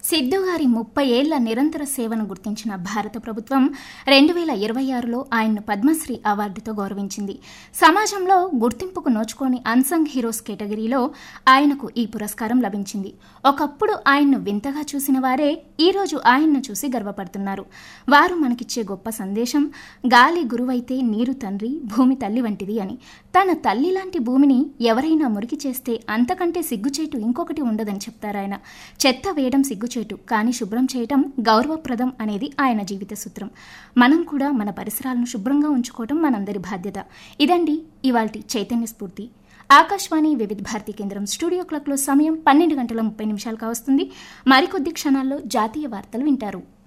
సిద్ధు గారి 30 ఏళ్ల నిరంతర సేవను గుర్తించిన భారత ప్రభుత్వం 2026లో ఆయన్ను పద్మశ్రీ అవార్డుతో గౌరవించింది. సమాజంలో గుర్తింపుకు నోచుకోని అన్సంగ్ హీరోస్ కేటగిరీలో ఆయనకు ఈ పురస్కారం లభించింది. ఒకప్పుడు ఆయన్ను వింతగా చూసిన వారే ఈరోజు ఆయన్ను చూసి గర్వపడుతున్నారు. వారు మనకిచ్చే గొప్ప సందేశం గాలి గురువైతే నీరు తండ్రి, భూమి తల్లి వంటిది అని. తన తల్లి లాంటి భూమిని ఎవరైనా మురికి చేస్తే అంతకంటే సిగ్గుచేటు ఇంకొకటి ఉండదని చెప్తారాయన. చెత్త వేయడం సిగ్గుచేటు, కానీ శుభ్రం చేయటం గౌరవప్రదం అనేది ఆయన జీవిత సూత్రం. మనం కూడా మన పరిసరాలను శుభ్రంగా ఉంచుకోవటం మనందరి బాధ్యత. ఇదండి ఇవాల్టి చైతన్య స్ఫూర్తి. ఆకాశవాణి వివిధ భారతి కేంద్రం స్టూడియో క్లాక్లో సమయం 12 గంటల 30 నిమిషాలు కావస్తుంది. మరికొద్ది క్షణాల్లో జాతీయ వార్తలు వింటారు.